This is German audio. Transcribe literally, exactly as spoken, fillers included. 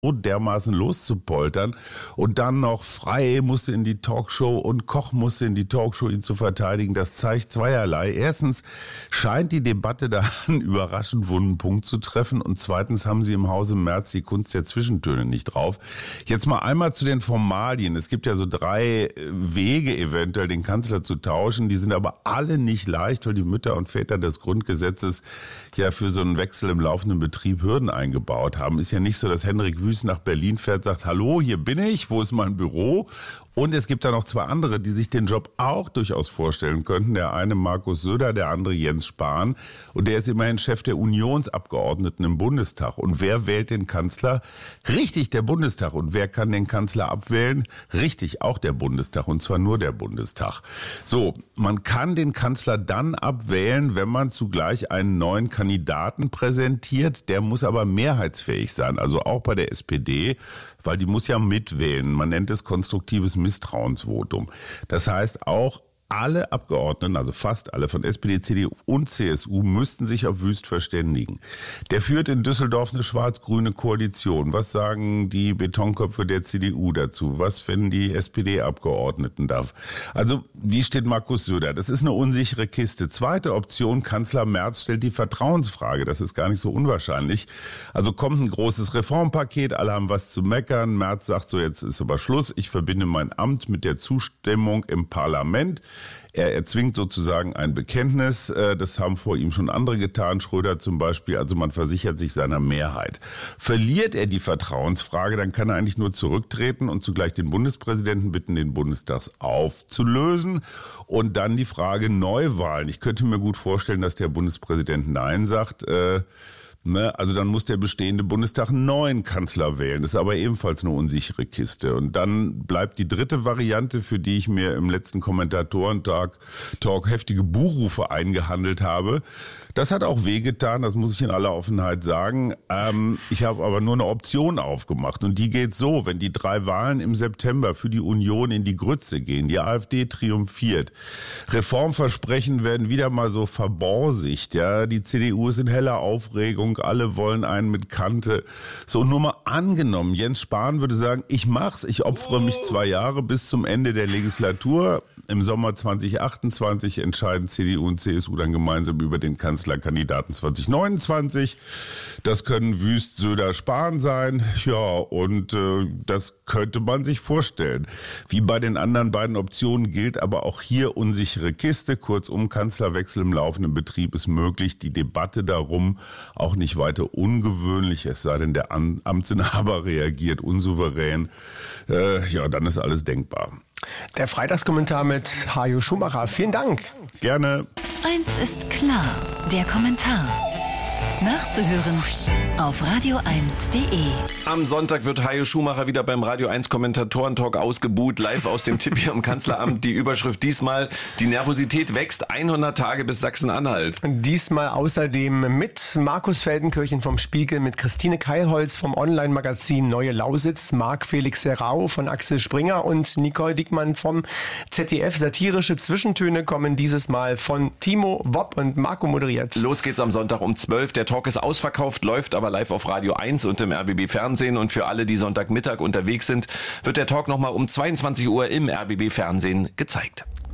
dermaßen loszupoltern und dann noch Frei musste in die Talkshow und Koch musste in die Talkshow, ihn zu verteidigen, das zeigt zweierlei. Erstens scheint die Debatte da einen überraschend wunden Punkt zu treffen und zweitens haben sie im Hause Merz die Kunst der Zwischentöne nicht drauf. Jetzt mal einmal zu den Formalien. Es gibt ja so drei Wege eventuell, den Kanzler zu tauschen, die sind aber alle nicht leicht, weil die Mütter und Väter des Grundgesetzes ja für so einen Wechsel im laufenden Betrieb Hürden eingebaut haben. Ist ja nicht so, dass Henrik Wüst nach Berlin fährt, sagt, hallo, hier bin ich, wo ist mein Büro? Und es gibt da noch zwei andere, die sich den Job auch durchaus vorstellen könnten. Der eine Markus Söder, der andere Jens Spahn. Und der ist immerhin Chef der Unionsabgeordneten im Bundestag. Und wer wählt den Kanzler? Richtig, der Bundestag. Und wer kann den Kanzler abwählen? Richtig, auch der Bundestag. Und zwar nur der Bundestag. So, man kann den Kanzler dann abwählen, wenn man zugleich einen neuen Kandidaten präsentiert. Der muss aber mehrheitsfähig sein. Also auch bei der S P D, weil die muss ja mitwählen. Man nennt es konstruktives Misstrauensvotum. Das heißt, auch alle Abgeordneten, also fast alle von S P D, C D U und C S U, müssten sich auf Wüst verständigen. Der führt in Düsseldorf eine schwarz-grüne Koalition. Was sagen die Betonköpfe der C D U dazu? Was finden die S P D-Abgeordneten da? Also, wie steht Markus Söder? Das ist eine unsichere Kiste. Zweite Option, Kanzler Merz stellt die Vertrauensfrage. Das ist gar nicht so unwahrscheinlich. Also kommt ein großes Reformpaket, alle haben was zu meckern. Merz sagt so, jetzt ist aber Schluss. Ich verbinde mein Amt mit der Zustimmung im Parlament. Er erzwingt sozusagen ein Bekenntnis. Das haben vor ihm schon andere getan, Schröder zum Beispiel. Also man versichert sich seiner Mehrheit. Verliert er die Vertrauensfrage, dann kann er eigentlich nur zurücktreten und zugleich den Bundespräsidenten bitten, den Bundestag aufzulösen. Und dann die Frage Neuwahlen. Ich könnte mir gut vorstellen, dass der Bundespräsident Nein sagt. Äh, Ne, also dann muss der bestehende Bundestag einen neuen Kanzler wählen. Das ist aber ebenfalls eine unsichere Kiste. Und dann bleibt die dritte Variante, für die ich mir im letzten Kommentatorentag Talk heftige Buhrufe eingehandelt habe. Das hat auch wehgetan, das muss ich in aller Offenheit sagen. Ähm, ich habe aber nur eine Option aufgemacht und die geht so, wenn die drei Wahlen im September für die Union in die Grütze gehen, die AfD triumphiert, Reformversprechen werden wieder mal so verborsigt, ja, die C D U ist in heller Aufregung, alle wollen einen mit Kante. So, nur mal angenommen, Jens Spahn würde sagen, ich mach's, ich opfere mich zwei Jahre bis zum Ende der Legislatur. Im Sommer zwanzig achtundzwanzig entscheiden C D U und C S U dann gemeinsam über den Kanzlerkandidaten zwanzig neunundzwanzig. Das können Wüst, Söder, Spahn sein. Ja, und äh, das könnte man sich vorstellen. Wie bei den anderen beiden Optionen gilt aber auch hier unsichere Kiste. Kurzum, Kanzlerwechsel im laufenden Betrieb ist möglich. Die Debatte darum auch nicht weiter ungewöhnlich, es sei denn, der Am- Amtsinhaber reagiert unsouverän. Äh, ja, dann ist alles denkbar. Der Freitagskommentar mit Hajo Schumacher. Vielen Dank. Gerne. Eins ist klar, der Kommentar. Nachzuhören auf radio eins punkt de. Am Sonntag wird Hajo Schumacher wieder beim Radio eins Kommentatoren-Talk ausgebuht, live aus dem Tipp hier im Kanzleramt. Die Überschrift diesmal, die Nervosität wächst, hundert Tage bis Sachsen-Anhalt. Diesmal außerdem mit Markus Feldenkirchen vom Spiegel, mit Christine Keilholz vom Online-Magazin Neue Lausitz, Marc Felix Serrao von Axel Springer und Nicole Diekmann vom Z D F. Satirische Zwischentöne kommen dieses Mal von Timo Wopp und Marco moderiert. Los geht's am Sonntag um zwölf. Der Talk ist ausverkauft, läuft aber live auf Radio eins und im R B B Fernsehen. Und für alle, die Sonntagmittag unterwegs sind, wird der Talk nochmal um zweiundzwanzig Uhr im R B B Fernsehen gezeigt.